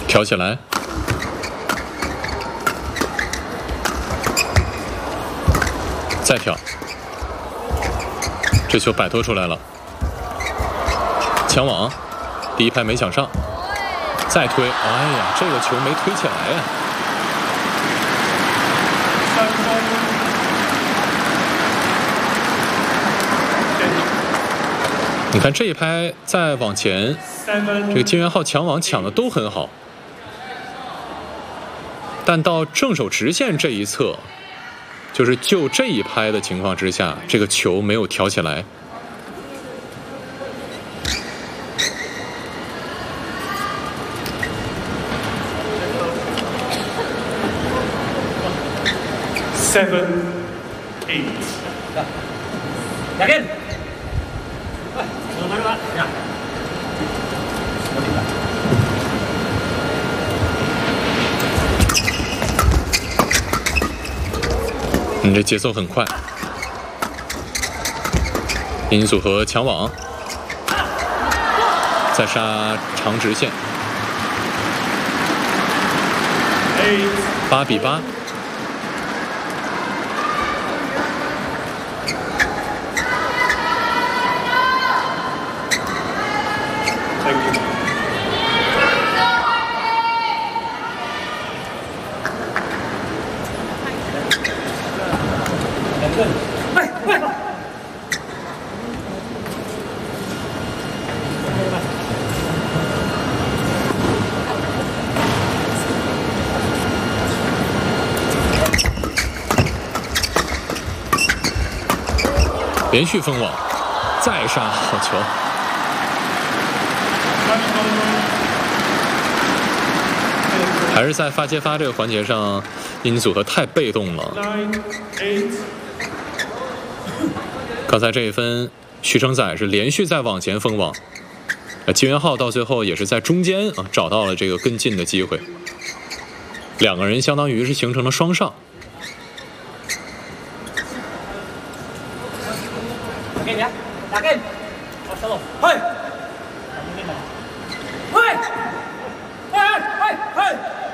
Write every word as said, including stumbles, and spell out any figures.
挑起来，再挑，这球摆脱出来了，抢网，第一拍没抢上，再推，哎呀，这个球没推起来呀。你看这一拍再往前，这个金元浩抢网抢的都很好，但到正手直线这一侧，就是就这一拍的情况之下，这个球没有挑起来。 Seven, eight. Yakin? 你这节奏很快，印尼组合抢网，再杀长直线，八比八。连续封网，再杀好球。还是在发接发这个环节上，印尼组合太被动了。刚才这一分，徐成宰是连续在往前封网，呃，金元浩到最后也是在中间啊找到了这个跟进的机会，两个人相当于是形成了双上。 打给，我收了，嘿，嘿，嘿，嘿，嘿。